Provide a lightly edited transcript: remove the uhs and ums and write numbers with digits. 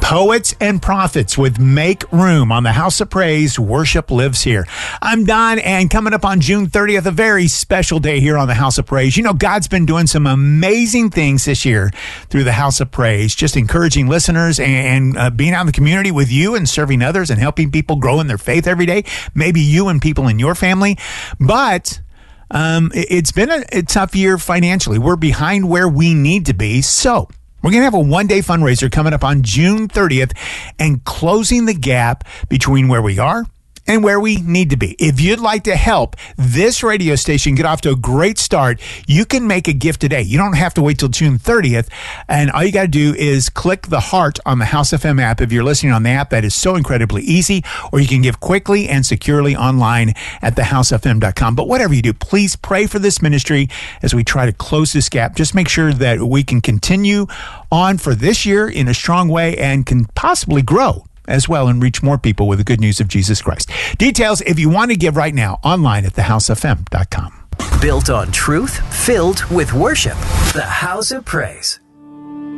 Poets and Prophets with Make Room on the House of Praise. Worship lives here. I'm Don, and coming up on June 30th, a very special day here on the House of Praise. You know, God's been doing some amazing things this year through the House of Praise, just encouraging listeners and being out in the community with you and serving others and helping people grow in their faith every day. Maybe you and people in your family. But it's been a tough year financially. We're behind where we need to be. So we're going to have a one-day fundraiser coming up on June 30th and closing the gap between where we are and where we need to be. If you'd like to help this radio station get off to a great start, you can make a gift today. You don't have to wait till June 30th. And all you got to do is click the heart on the House FM app. If you're listening on the app, that is so incredibly easy. Or you can give quickly and securely online at thehousefm.com. But whatever you do, please pray for this ministry as we try to close this gap. Just make sure that we can continue on for this year in a strong way and can possibly grow as well and reach more people with the good news of Jesus Christ. Details, if you want to give right now, online at thehousefm.com. Built on truth, filled with worship. The House of Praise.